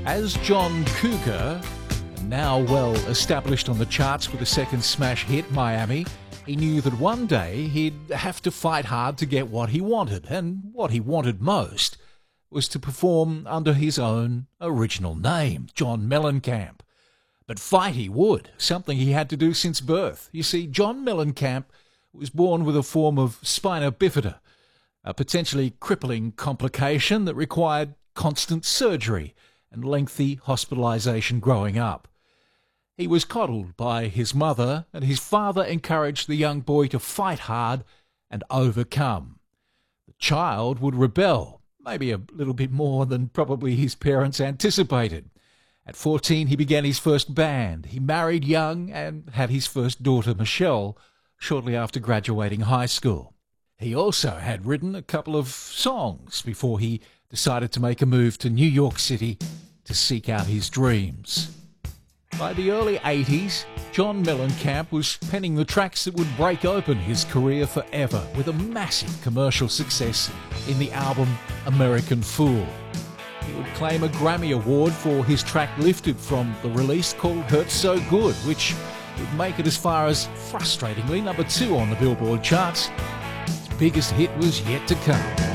As John Cougar, now well established on the charts with a second smash hit, Miami, he knew that one day he'd have to fight hard to get what he wanted, and what he wanted most was to perform under his own original name, John Mellencamp. But fight he would, something he had to do since birth. You see, John Mellencamp was born with a form of spina bifida, a potentially crippling complication that required constant surgery and lengthy hospitalisation growing up. He was coddled by his mother, and his father encouraged the young boy to fight hard and overcome. The child would rebel, maybe a little bit more than probably his parents anticipated. At 14, he began his first band. He married young and had his first daughter, Michelle, shortly after graduating high school. He also had written a couple of songs before he decided to make a move to New York City to seek out his dreams. By the early 80s, John Mellencamp was penning the tracks that would break open his career forever, with a massive commercial success in the album American Fool. He would claim a Grammy Award for his track Lifted from the release called Hurt So Good, which would make it as far as, frustratingly, number 2 on the Billboard charts. His biggest hit was yet to come.